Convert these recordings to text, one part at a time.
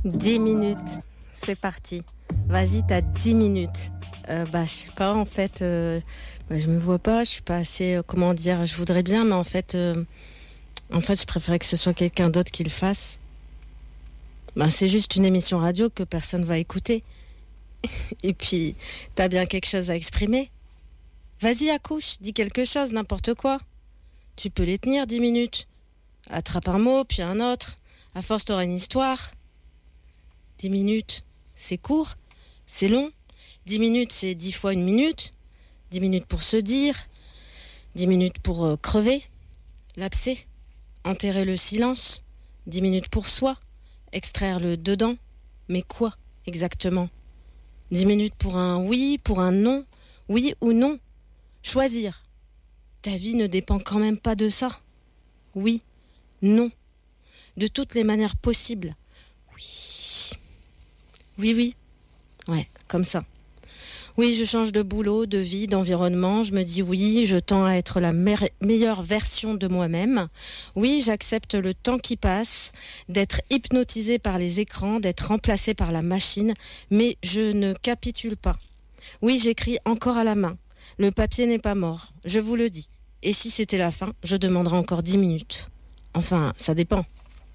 10 minutes, c'est parti. Vas-y, t'as 10 minutes. Je sais pas, en fait, je me vois pas, je suis pas assez, je voudrais bien, mais en fait, je préférais que ce soit quelqu'un d'autre qui le fasse. C'est juste une émission radio que personne va écouter. Et puis, t'as bien quelque chose à exprimer. Vas-y, accouche, dis quelque chose, n'importe quoi. Tu peux les tenir 10 minutes. Attrape un mot, puis un autre. À force, t'auras une histoire. 10 minutes, c'est court, c'est long. 10 minutes, c'est 10 fois une minute. 10 minutes pour se dire. 10 minutes pour crever, lapser, enterrer le silence. 10 minutes pour soi, extraire le dedans. Mais quoi, exactement ? 10 minutes pour un oui, pour un non. Oui ou non ? Choisir. Ta vie ne dépend quand même pas de ça. Oui, non. De toutes les manières possibles. Oui. Oui. Ouais, comme ça. Oui, je change de boulot, de vie, d'environnement. Je me dis oui, je tends à être la meilleure version de moi-même. Oui, j'accepte le temps qui passe, d'être hypnotisée par les écrans, d'être remplacée par la machine. Mais je ne capitule pas. Oui, j'écris encore à la main. Le papier n'est pas mort, je vous le dis. Et si c'était la fin, je demanderais encore 10 minutes. Enfin, ça dépend.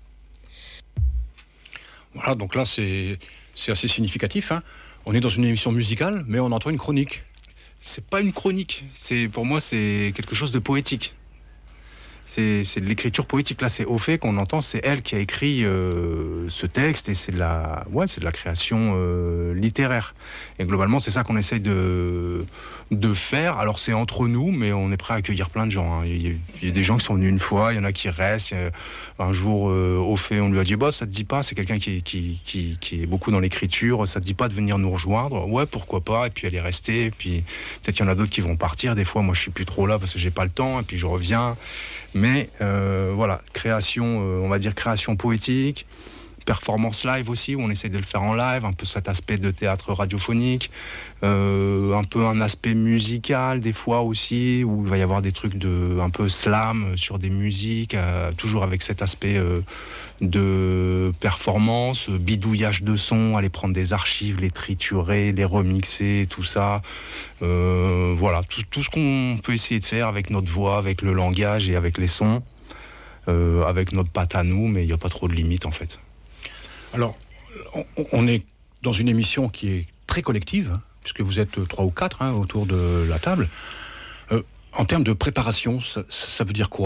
Voilà, donc là, c'est assez significatif. On est dans une émission musicale, mais on entend une chronique. C'est pas une chronique. Pour moi, c'est quelque chose de poétique. C'est de l'écriture poétique. Là, c'est Ophé qu'on entend. C'est elle qui a écrit ce texte et c'est de la création littéraire. Et globalement, c'est ça qu'on essaye de faire. Alors, c'est entre nous, mais on est prêt à accueillir plein de gens. Il y a des gens qui sont venus une fois, il y en a qui restent. Un jour, Ophé, on lui a dit, ça te dit pas, c'est quelqu'un qui est beaucoup dans l'écriture, ça te dit pas de venir nous rejoindre? Ouais, pourquoi pas? Et puis elle est restée. Et puis peut-être qu'il y en a d'autres qui vont partir. Des fois, moi, je suis plus trop là parce que j'ai pas le temps. Et puis je reviens. Mais création, on va dire création poétique, performance live aussi, où on essaie de le faire en live, un peu cet aspect de théâtre radiophonique, un peu un aspect musical des fois aussi, où il va y avoir des trucs un peu slam sur des musiques, toujours avec cet aspect de performance, bidouillage de sons, aller prendre des archives, les triturer, les remixer, tout ça. Tout ce qu'on peut essayer de faire avec notre voix, avec le langage et avec les sons, avec notre patte à nous, mais il n'y a pas trop de limites en fait. Alors, on est dans une émission qui est très collective, puisque vous êtes 3 ou 4 autour de la table. En termes de préparation, ça veut dire quoi ?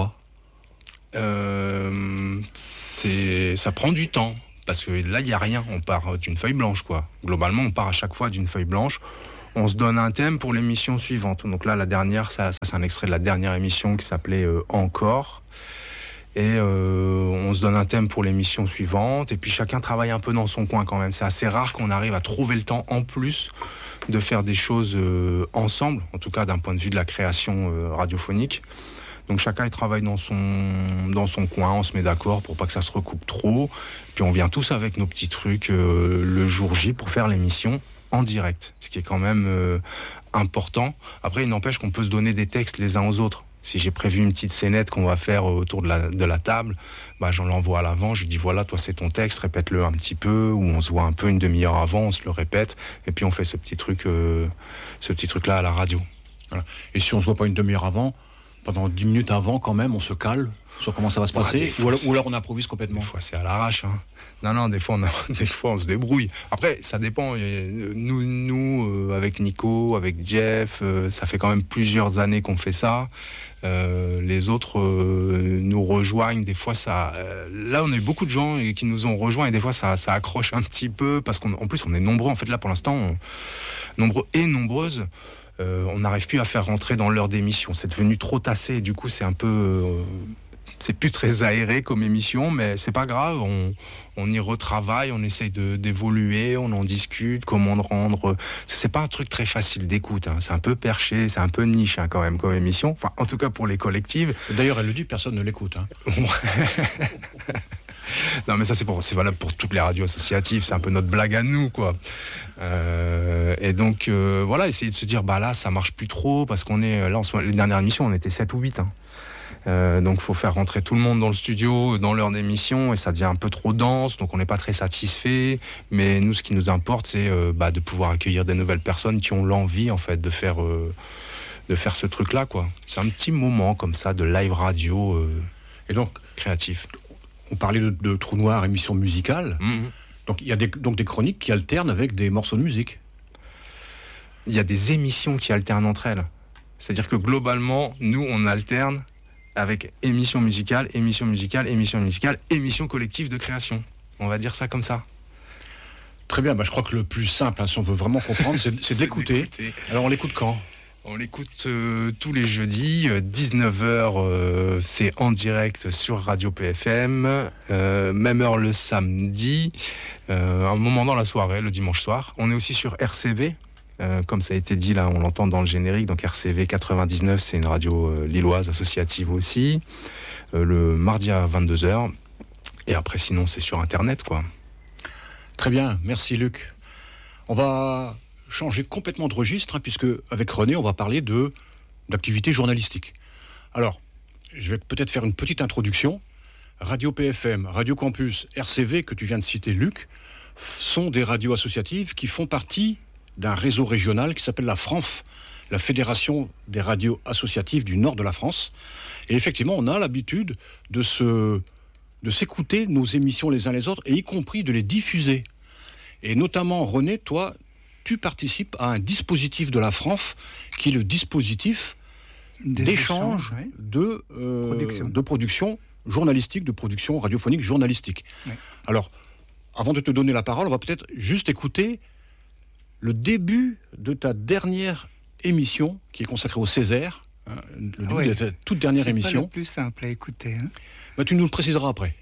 Ça prend du temps, parce que là, il n'y a rien. On part d'une feuille blanche, quoi. Globalement, on part à chaque fois d'une feuille blanche. On se donne un thème pour l'émission suivante. Donc là, la dernière, ça c'est un extrait de la dernière émission qui s'appelait « Encore ». Et on se donne un thème pour l'émission suivante. Et puis chacun travaille un peu dans son coin quand même. C'est assez rare qu'on arrive à trouver le temps en plus de faire des choses ensemble, en tout cas d'un point de vue de la création radiophonique. Donc chacun il travaille dans son coin, on se met d'accord pour pas que ça se recoupe trop. Puis on vient tous avec nos petits trucs le jour J pour faire l'émission en direct, ce qui est quand même important. Après, il n'empêche qu'on peut se donner des textes les uns aux autres. Si j'ai prévu une petite scénette qu'on va faire autour de la table, j'en l'envoie à l'avant, je dis voilà, toi c'est ton texte, répète-le un petit peu, ou on se voit un peu une demi-heure avant, on se le répète, et puis on fait ce petit truc-là à la radio. Voilà. Et si on se voit pas une demi-heure avant, pendant 10 minutes avant quand même, on se cale sur comment ça va se passer, ou alors on improvise complètement. Des fois c'est à l'arrache. Non, des fois on se débrouille. Après, ça dépend. Nous avec Nico, avec Jeff, ça fait quand même plusieurs années qu'on fait ça. Les autres nous rejoignent. Des fois, là, on a eu beaucoup de gens qui nous ont rejoints et des fois, ça accroche un petit peu parce qu'en plus, on est nombreux. En fait, là, pour l'instant, nombreux et nombreuses. On n'arrive plus à faire rentrer dans l'heure d'émission. C'est devenu trop tassé. Du coup, c'est un peu... c'est plus très aéré comme émission, mais c'est pas grave, on y retravaille, on essaye d'évoluer, on en discute, comment rendre... C'est pas un truc très facile d'écoute, c'est un peu perché, c'est un peu niche quand même comme émission, enfin en tout cas pour les collectives. D'ailleurs elle le dit, personne ne l'écoute. Non mais ça c'est valable pour toutes les radios associatives, c'est un peu notre blague à nous quoi. Et donc essayer de se dire là ça marche plus trop parce qu'on est là les dernières émissions on était 7 ou 8 Donc, faut faire rentrer tout le monde dans le studio, dans l'heure d'émission, et ça devient un peu trop dense. Donc, on n'est pas très satisfait. Mais nous, ce qui nous importe, c'est de pouvoir accueillir des nouvelles personnes qui ont l'envie, en fait, de faire ce truc-là, quoi. C'est un petit moment comme ça de live radio et donc créatif. On parlait de Trou Noir, émission musicale. Donc, il y a des chroniques qui alternent avec des morceaux de musique. Il y a des émissions qui alternent entre elles. C'est-à-dire que globalement, nous, on alterne avec émission musicale, émission musicale, émission musicale, émission collective de création. On va dire ça comme ça. Très bien, je crois que le plus simple, si on veut vraiment comprendre, c'est de l'écouter. Alors on l'écoute quand ? On l'écoute tous les jeudis, 19h, c'est en direct sur Radio PFM, même heure le samedi, un moment dans la soirée, le dimanche soir. On est aussi sur RCV, comme ça a été dit là, on l'entend dans le générique, donc RCV 99, c'est une radio lilloise associative aussi, le mardi à 22h, et après sinon c'est sur Internet, quoi. Très bien, merci Luc. On va changer complètement de registre, puisque avec René, on va parler d'activité journalistique. Alors, je vais peut-être faire une petite introduction. Radio PFM, Radio Campus, RCV, que tu viens de citer, Luc, sont des radios associatives qui font partie d'un réseau régional qui s'appelle la FRANF, la Fédération des radios associatives du nord de la France. Et effectivement, on a l'habitude de s'écouter nos émissions les uns les autres, et y compris de les diffuser. Et notamment, René, toi, tu participes à un dispositif de la FRANF qui est le dispositif d'échange de production journalistique, de production radiophonique journalistique. Oui. Alors, avant de te donner la parole, on va peut-être juste écouter le début de ta dernière émission qui est consacrée au Césaire, le début de ta toute dernière émission. C'est pas le plus simple à écouter. Tu nous le préciseras après.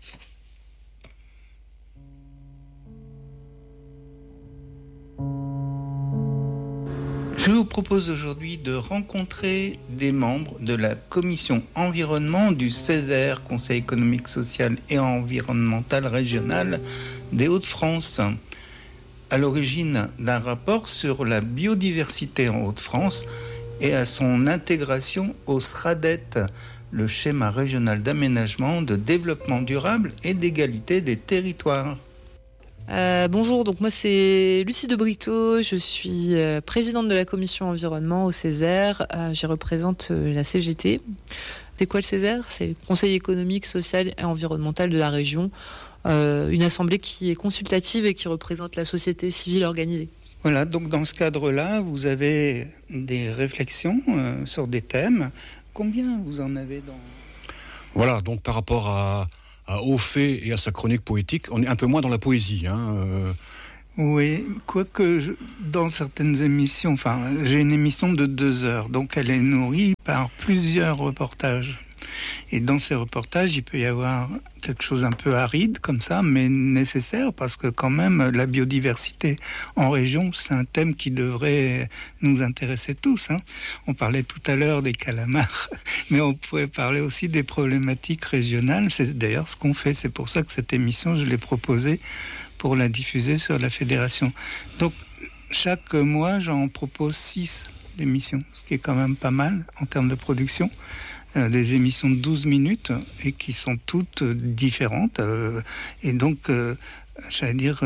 Je vous propose aujourd'hui de rencontrer des membres de la commission environnement du Césaire, Conseil économique, social et environnemental régional des Hauts-de-France, à l'origine d'un rapport sur la biodiversité en Hauts-de-France et à son intégration au SRADET, le schéma régional d'aménagement, de développement durable et d'égalité des territoires. Bonjour, donc moi c'est Lucie de Brito, je suis présidente de la commission environnement au Césaire, je représente la CGT. C'est quoi le Césaire ? C'est le Conseil économique, social et environnemental de la région, une assemblée qui est consultative et qui représente la société civile organisée. Voilà, donc dans ce cadre-là, vous avez des réflexions sur des thèmes. Combien vous en avez dans... Voilà, donc par rapport à Aufé et à sa chronique poétique, on est un peu moins dans la poésie. Oui, quoique dans certaines émissions, j'ai une émission de 2 heures, donc elle est nourrie par plusieurs reportages. Et dans ces reportages, il peut y avoir quelque chose un peu aride comme ça, mais nécessaire, parce que quand même, la biodiversité en région, c'est un thème qui devrait nous intéresser tous. On parlait tout à l'heure des calamars, mais on pourrait parler aussi des problématiques régionales. C'est d'ailleurs ce qu'on fait. C'est pour ça que cette émission, je l'ai proposée pour la diffuser sur la fédération. Donc, chaque mois, j'en propose 6 d'émissions, ce qui est quand même pas mal en termes de production. Des émissions de 12 minutes et qui sont toutes différentes. Et donc, j'allais dire,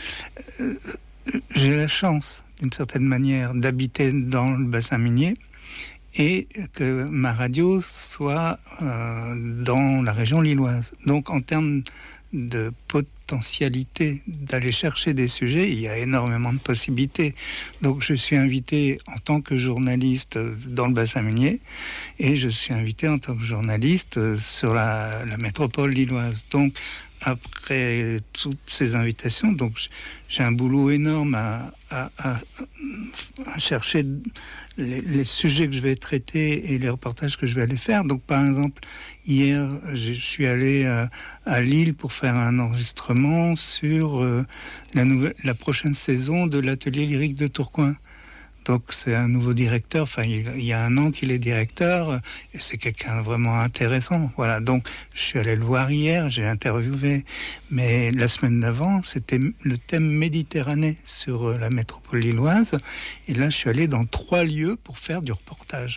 j'ai la chance, d'une certaine manière, d'habiter dans le bassin minier et que ma radio soit dans la région lilloise. Donc, en termes de potentialité d'aller chercher des sujets, il y a énormément de possibilités. Donc je suis invité en tant que journaliste dans le bassin minier et je suis invité en tant que journaliste sur la métropole lilloise. Donc après toutes ces invitations, donc j'ai un boulot énorme à chercher les sujets que je vais traiter et les reportages que je vais aller faire. Donc par exemple, hier, je suis allé à Lille pour faire un enregistrement sur la prochaine saison de l'atelier lyrique de Tourcoing. Donc c'est un nouveau directeur, il y a 1 an qu'il est directeur, et c'est quelqu'un de vraiment intéressant. Voilà, donc je suis allé le voir hier, j'ai interviewé, mais la semaine d'avant, c'était le thème Méditerranée sur la métropole lilloise, et là je suis allé dans 3 lieux pour faire du reportage.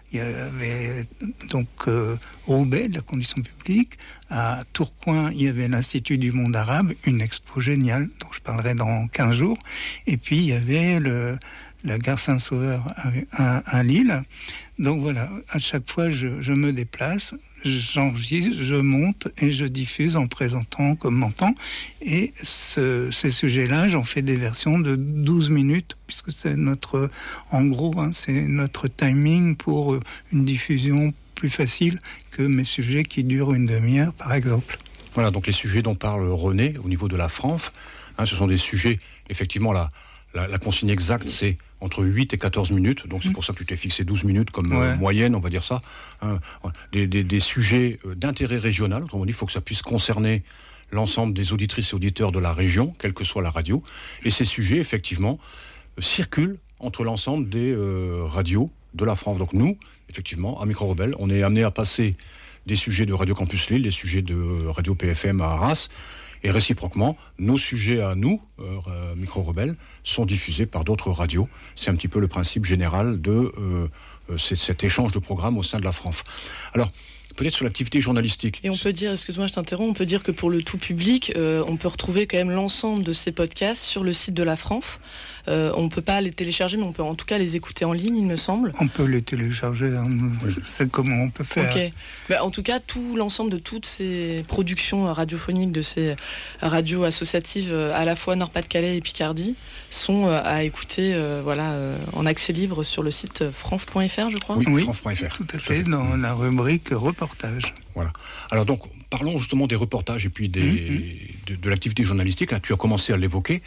Il y avait donc Roubaix, de la condition publique. À Tourcoing, il y avait l'Institut du monde arabe, une expo géniale dont je parlerai dans 15 jours. Et puis il y avait la gare Saint-Sauveur à Lille. Donc voilà, à chaque fois je me déplace, j'enregistre, je monte et je diffuse en présentant, commentant. Et ces sujets-là, j'en fais des versions de 12 minutes, puisque c'est en gros, c'est notre timing pour une diffusion plus facile que mes sujets qui durent une demi-heure, par exemple. Voilà, donc les sujets dont parle René au niveau de la FRANF, ce sont des sujets, effectivement, la consigne exacte, c'est entre 8 et 14 minutes, donc c'est pour ça que tu t'es fixé 12 minutes comme moyenne, on va dire ça. Des sujets d'intérêt régional, autrement dit, il faut que ça puisse concerner l'ensemble des auditrices et auditeurs de la région, quelle que soit la radio. Et ces sujets, effectivement, circulent entre l'ensemble des radios de la France. Donc nous, effectivement, à Micro Rebelle, on est amené à passer des sujets de Radio Campus Lille, des sujets de Radio PFM à Arras, et réciproquement, nos sujets à nous, Micro Rebelle, sont diffusés par d'autres radios. C'est un petit peu le principe général de cet échange de programmes au sein de la FRANF. Alors, peut-être sur l'activité journalistique. Et on peut dire, excuse-moi, je t'interromps, on peut dire que pour le tout public, on peut retrouver quand même l'ensemble de ces podcasts sur le site de la FRANF. On ne peut pas les télécharger, mais on peut en tout cas les écouter en ligne, il me semble. On peut les télécharger, je sais comment on peut faire. Ok. Bah, en tout cas, tout l'ensemble de toutes ces productions radiophoniques, de ces radios associatives, à la fois Nord-Pas-de-Calais et Picardie, sont à écouter en accès libre sur le site franf.fr, je crois. Oui, franf.fr. Tout à fait, dans la rubrique reportage. Voilà. Alors donc, parlons justement des reportages et puis de l'activité journalistique. Là, tu as commencé à l'évoquer.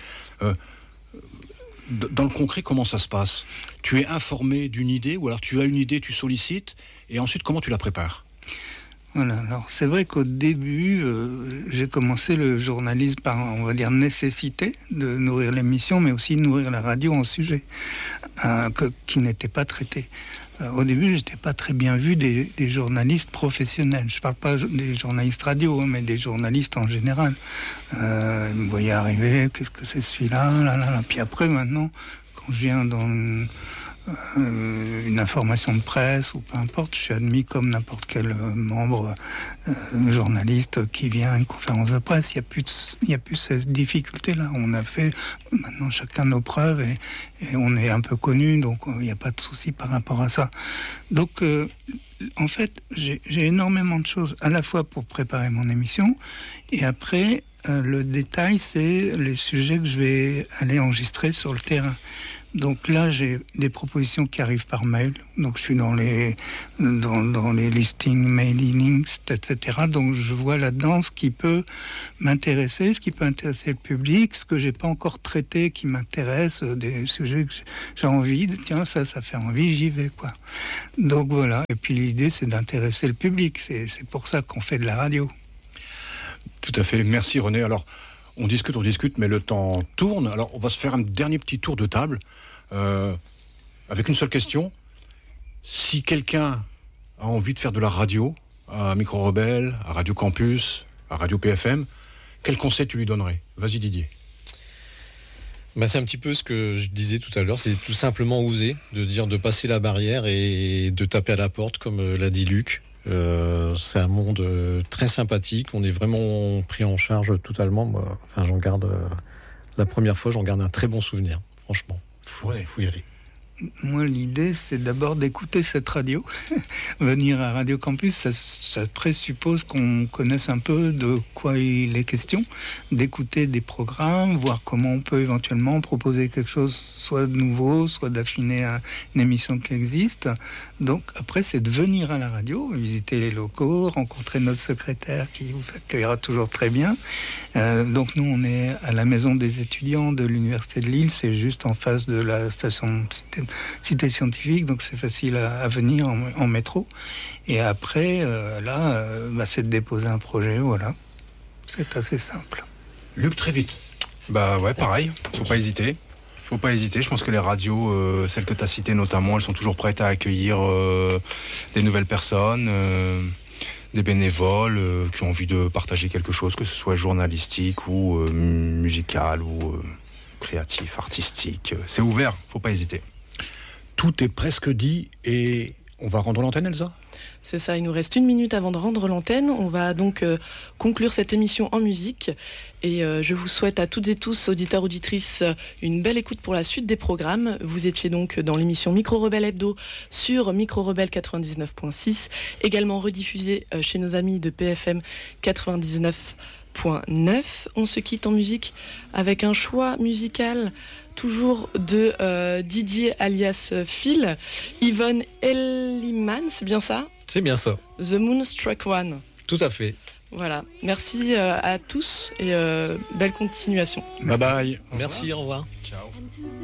Dans le concret, comment ça se passe ? Tu es informé d'une idée, ou alors tu as une idée, tu sollicites, et ensuite, comment tu la prépares ? Voilà, alors c'est vrai qu'au début, j'ai commencé le journalisme par, on va dire, nécessité de nourrir l'émission, mais aussi de nourrir la radio en sujet, qui n'était pas traité. Au début, j'étais pas très bien vu des journalistes professionnels. Je parle pas des journalistes radio, mais des journalistes en général. Ils me voyaient arriver, qu'est-ce que c'est celui-là, Puis après, maintenant, quand je viens dans une information de presse ou peu importe, je suis admis comme n'importe quel membre journaliste qui vient à une conférence de presse. Il y a plus cette difficulté-là. On a fait maintenant chacun nos preuves et on est un peu connu, donc il n'y a pas de souci par rapport à ça. Donc en fait, j'ai énormément de choses à la fois pour préparer mon émission et après le détail, c'est les sujets que je vais aller enregistrer sur le terrain. Donc là, j'ai des propositions qui arrivent par mail. Donc je suis dans les listings, mailings, etc. Donc je vois là-dedans ce qui peut m'intéresser, ce qui peut intéresser le public, ce que j'ai pas encore traité qui m'intéresse, des sujets que j'ai envie. Tiens, ça fait envie, j'y vais, quoi. Donc voilà. Et puis l'idée, c'est d'intéresser le public. C'est pour ça qu'on fait de la radio. Tout à fait. Merci René. Alors, on discute, mais le temps tourne. Alors, on va se faire un dernier petit tour de table avec une seule question. Si quelqu'un a envie de faire de la radio, à Micro Rebelle, à Radio Campus, à Radio PFM, quel conseil tu lui donnerais ? Vas-y Didier. C'est un petit peu ce que je disais tout à l'heure, c'est tout simplement oser, de passer la barrière et de taper à la porte, comme l'a dit Luc. C'est un monde très sympathique, on est vraiment pris en charge totalement. Moi, j'en garde la première fois, j'en garde un très bon souvenir, franchement. Faut y aller. Moi, l'idée, c'est d'abord d'écouter cette radio. Venir à Radio Campus, ça présuppose qu'on connaisse un peu de quoi il est question, d'écouter des programmes, voir comment on peut éventuellement proposer quelque chose, soit de nouveau, soit d'affiner une émission qui existe. Donc, après, c'est de venir à la radio, visiter les locaux, rencontrer notre secrétaire qui vous accueillera toujours très bien. Donc, nous, on est à la maison des étudiants de l'Université de Lille, c'est juste en face de la station Cité scientifique, donc c'est facile à venir en métro. Et après, c'est de déposer un projet, voilà. C'est assez simple. Luc, très vite. Pareil, faut pas hésiter. Je pense que les radios, celles que tu as citées notamment, elles sont toujours prêtes à accueillir des nouvelles personnes, des bénévoles qui ont envie de partager quelque chose, que ce soit journalistique ou musical ou créatif, artistique. C'est ouvert, faut pas hésiter. Tout est presque dit et On va rendre l'antenne, Elsa ? C'est ça, il nous reste 1 minute avant de rendre l'antenne. On va donc conclure cette émission en musique. Et je vous souhaite à toutes et tous, auditeurs, auditrices, une belle écoute pour la suite des programmes. Vous étiez donc dans l'émission Micro Rebelle Hebdo sur Micro Rebelle 99.6, également rediffusée chez nos amis de PFM 99.9. On se quitte en musique avec un choix musical toujours de Didier alias Phil, Yvonne Elliman, c'est bien ça ? C'est bien ça. The Moon Struck One. Tout à fait. Voilà, merci à tous et belle continuation. Bye bye. Merci, au revoir. Ciao.